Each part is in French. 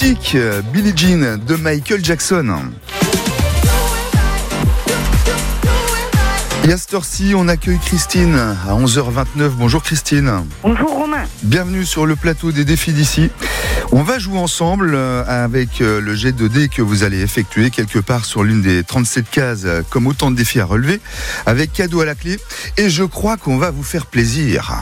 acoustique, Billie Jean de Michael Jackson. Et à cette heure-ci, on accueille Christine à 11h29. Bonjour Christine. Bonjour Romain. Bienvenue sur le plateau des défis d'ici. On va jouer ensemble avec le jet de dés que vous allez effectuer quelque part sur l'une des 37 cases comme autant de défis à relever, avec cadeau à la clé. Et je crois qu'on va vous faire plaisir.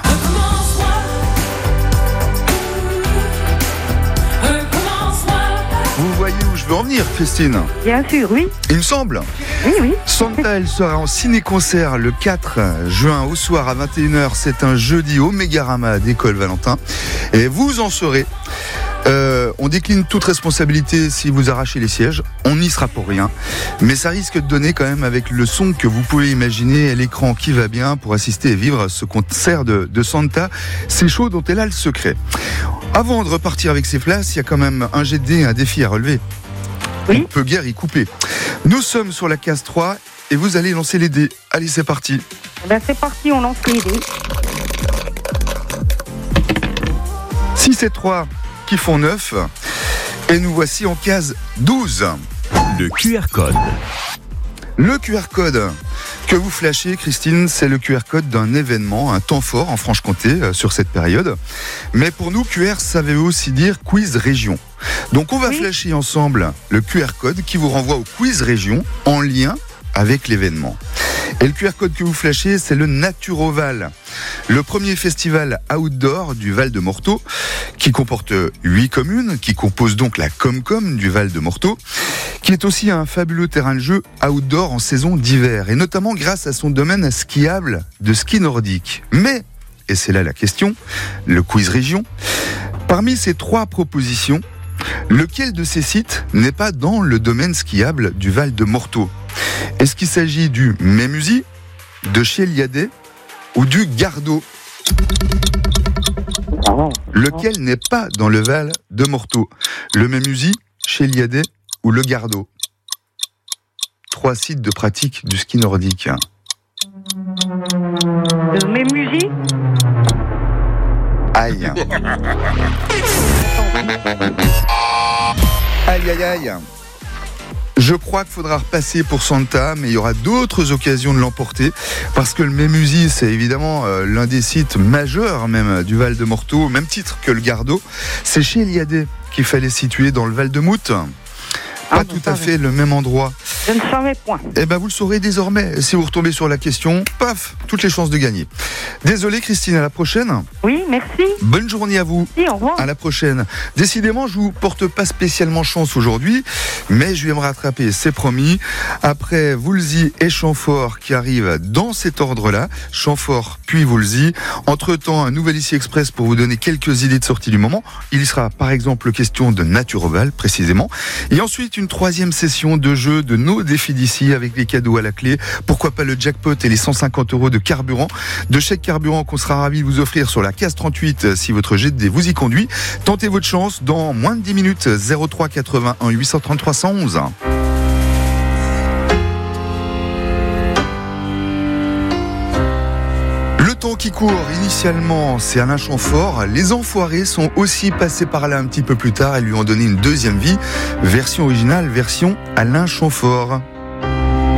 Vous voyez où je veux en venir, Christine ? Bien sûr, oui. Il me semble. Oui. Santa, elle sera en ciné-concert le 4 juin au soir à 21h. C'est un jeudi au Mégarama d'École Valentin. Et vous en serez. On décline toute responsabilité si vous arrachez les sièges. On n'y sera pour rien. Mais ça risque de donner quand même avec le son que vous pouvez imaginer et l'écran qui va bien pour assister et vivre ce concert de Santa. C'est chaud dont elle a le secret. Avant de repartir avec ses places, il y a quand même un jet de dés, un défi à relever. Oui. On peut guère y couper. Nous sommes sur la case 3 et vous allez lancer les dés. Allez, c'est parti. Ben c'est parti, on lance les dés. 6 et 3 qui font 9. Et nous voici en case 12. Le QR code. Le QR code que vous flashez, Christine, c'est le QR code d'un événement, un temps fort en Franche-Comté sur cette période. Mais pour nous, QR, ça veut aussi dire quiz région. Donc on va flasher ensemble le QR code qui vous renvoie au quiz région en lien avec l'événement. Et le QR code que vous flashez, c'est le Naturoval, le premier festival outdoor du Val de Morteau, qui comporte 8 communes, qui compose donc la Comcom du Val de Morteau, qui est aussi un fabuleux terrain de jeu outdoor en saison d'hiver, et notamment grâce à son domaine skiable de ski nordique. Mais, et c'est là la question, le quiz région, parmi ces 3 propositions, lequel de ces sites n'est pas dans le domaine skiable du Val de Morteau ? Est-ce qu'il s'agit du Mémusy, de Chéliadet ou du Gardot ? Lequel n'est pas dans le Val de Morteau ? Le Mémusy, Chéliadet ou le Gardot ? 3 sites de pratique du ski nordique. Le Mémusy. Aïe. Aïe, aïe, aïe. Je crois qu'il faudra repasser pour Santa, mais il y aura d'autres occasions de l'emporter, parce que le Mémusy, c'est évidemment l'un des sites majeurs même du Val de Morteau, au même titre que le Gardot. C'est chez Chéliadet qu'il fallait situer dans le Val de Mout. Pas tout à fait le même endroit. Je ne savais point. Eh ben, vous le saurez désormais. Si vous retombez sur la question, paf, toutes les chances de gagner. Désolé Christine, à la prochaine. Oui, merci. Bonne journée à vous. Si, au revoir. À la prochaine. Décidément, je vous porte pas spécialement chance aujourd'hui, mais je vais me rattraper, c'est promis. Après Voulzy et Chamfort qui arrivent dans cet ordre-là, Chamfort puis Voulzy. Entre-temps, un nouvel Ici Express pour vous donner quelques idées de sortie du moment. Il y sera par exemple question de Naturoval précisément. Et ensuite, une 3e session de jeu de nos défis d'ici avec les cadeaux à la clé. Pourquoi pas le jackpot et les 150 € de carburant, de chèque carburant qu'on sera ravis de vous offrir sur la case 38 si votre jet de dés vous y conduit. Tentez votre chance dans moins de 10 minutes. 03 81 833 111. Le temps qui court, initialement, c'est Alain Chamfort. Les Enfoirés sont aussi passés par là un petit peu plus tard et lui ont donné une 2e vie. Version originale, version Alain Chamfort.